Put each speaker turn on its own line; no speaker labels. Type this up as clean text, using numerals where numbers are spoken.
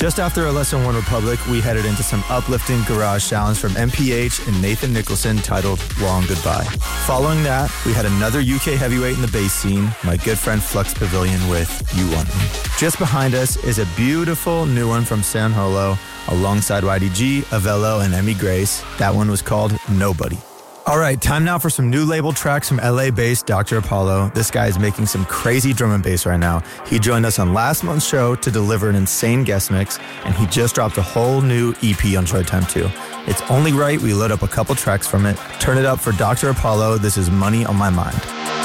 Just after a Lesson 1 Republic, we headed into some uplifting garage sounds from MPH and Nathan Nicholson titled Long Goodbye. Following that, we had another UK heavyweight in the bass scene, my good friend Flux Pavilion with You Want Me. Just behind us is a beautiful new one from San Holo, alongside YDG, Avello, and Emmy Grace. That one was called Nobody. All right, time now for some new label tracks from LA-based Dr. Apollo. This guy is making some crazy drum and bass right now. He joined us on last month's show to deliver an insane guest mix, and he just dropped a whole new EP on Droid Time 2. It's only right we load up a couple tracks from it. Turn it up for Dr. Apollo. This is Money on My Mind.